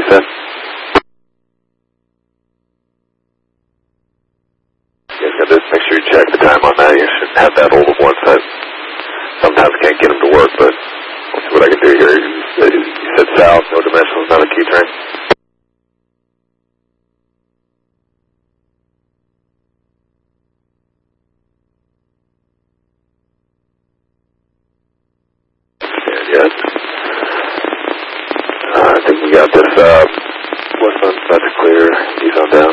said? Yes, got this. Make sure you check the time on that. You should have that hold of one side. Sometimes can't get them to work, but we'll see what I can do here. You said south, no dimensionals, not a key train. Yes. I think we got this, west one's about to clear, east on down.